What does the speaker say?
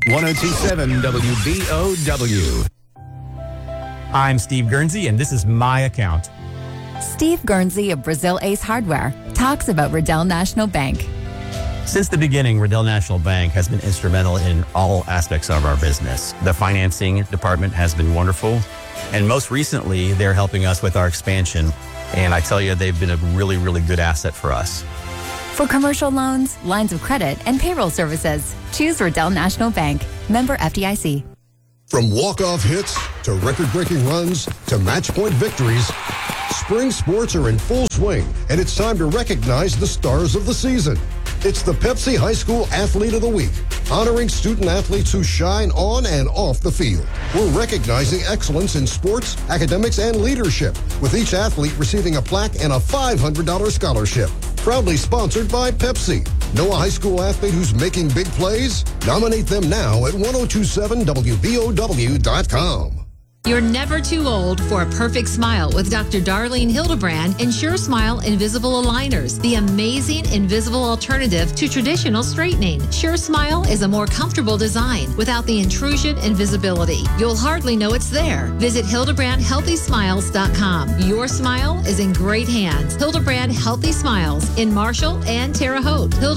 1027 WBOW. I'm Steve Guernsey, and this is my account. Steve Guernsey of Brazil Ace Hardware talks about Riddell National Bank. Since the beginning, Riddell National Bank has been instrumental in all aspects of our business. The financing department has been wonderful, and most recently, they're helping us with our expansion. And I tell you, they've been a really, really good asset for us. For commercial loans, lines of credit, and payroll services, choose Riddell National Bank. Member FDIC. From walk-off hits to record-breaking runs to match-point victories, spring sports are in full swing, and it's time to recognize the stars of the season. It's the Pepsi High School Athlete of the Week, honoring student-athletes who shine on and off the field. We're recognizing excellence in sports, academics, and leadership, with each athlete receiving a plaque and a $500 scholarship. Proudly sponsored by Pepsi. Know a high school athlete who's making big plays? Nominate them now at 1027WBOW.com. You're never too old for a perfect smile with Dr. Darlene Hildebrand and Sure Smile Invisible Aligners, the amazing invisible alternative to traditional straightening. Sure Smile is a more comfortable design without the intrusion and visibility. You'll hardly know it's there. Visit HildebrandHealthySmiles.com. Your smile is in great hands. Hildebrand Healthy Smiles in Marshall and Terre Haute. Hildebrand